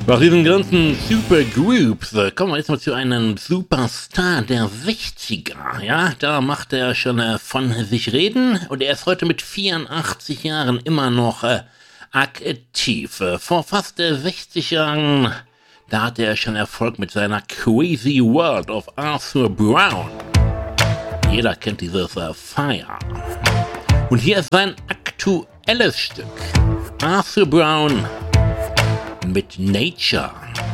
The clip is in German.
Nach diesen ganzen Supergroups kommen wir jetzt mal zu einem Superstar der 60er. Ja, da macht er schon von sich reden und er ist heute mit 84 Jahren immer noch aktiv. Vor fast 60 Jahren, da hatte er schon Erfolg mit seiner Crazy World of Arthur Brown. Jeder kennt dieses Fire. Und hier ist sein aktuelles Stück. Arthur Brown mit Nature.